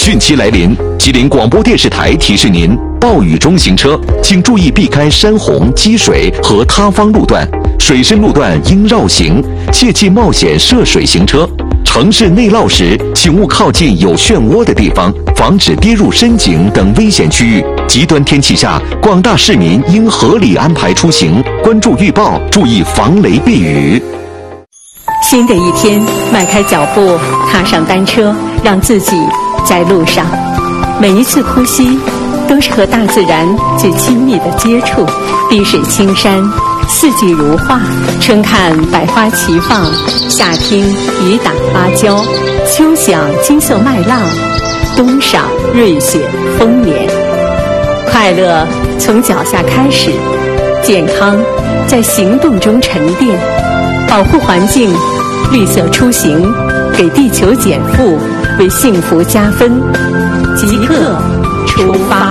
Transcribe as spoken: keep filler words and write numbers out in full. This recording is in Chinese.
汛期来临，吉林广播电视台提示您：暴雨中行车，请注意避开山洪、积水和塌方路段，水深路段应绕行，切忌冒险涉水行车。城市内涝时，请勿靠近有漩涡的地方，防止跌入深井等危险区域。极端天气下，广大市民应合理安排出行，关注预报，注意防雷避雨。 新的一天，迈开脚步，踏上单车，让自己在路上。每一次呼吸，都是和大自然最亲密的接触。碧水青山，四季如画，春看百花齐放，夏听雨打芭蕉，秋享金色麦浪，冬赏瑞雪丰年。快乐从脚下开始，健康在行动中沉淀。保护环境，绿色出行，给地球减负，为幸福加分。即刻出发。